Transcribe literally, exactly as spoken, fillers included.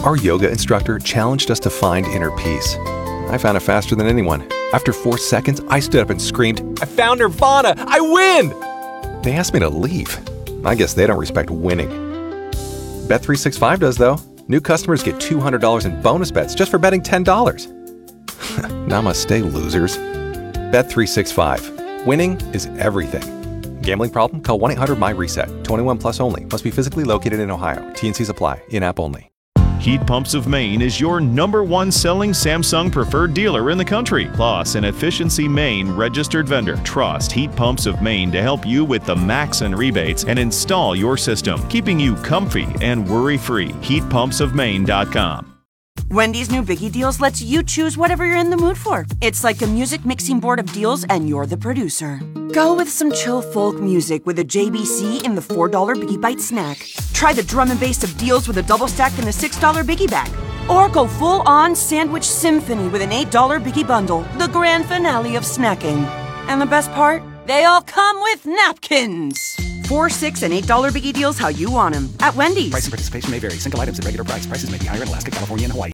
Our yoga instructor challenged us to find inner peace. I found it faster than anyone. After four seconds, I stood up and screamed, "I found Nirvana! I win!" They asked me to leave. I guess they don't respect winning. Bet three sixty-five does, though. New customers get two hundred dollars in bonus bets just for betting ten dollars. Namaste, losers. Bet three sixty-five. Winning is everything. Gambling problem? Call one eight hundred M Y reset. twenty-one plus only. Must be physically located in Ohio. T and Cs apply. In-app only. Heat Pumps of Maine is your number one selling Samsung preferred dealer in the country, plus an Efficiency Maine registered vendor. Trust Heat Pumps of Maine to help you with the max and rebates and install your system, keeping you comfy and worry-free. heat pumps of maine dot com. Wendy's new Biggie Deals lets you choose whatever you're in the mood for. It's like a music mixing board of deals, and you're the producer. Go with some chill folk music with a J B C in the four dollar Biggie Bite snack. Try the drum and bass of deals with a double stack in the six dollar Biggie Bag. Or go full-on sandwich symphony with an eight dollar Biggie Bundle, the grand finale of snacking. And the best part? They all come with napkins. Four, six, and eight dollar Biggie Deals how you want them. At Wendy's. Price and participation may vary. Single items at regular price. Prices may be higher in Alaska, California, and Hawaii.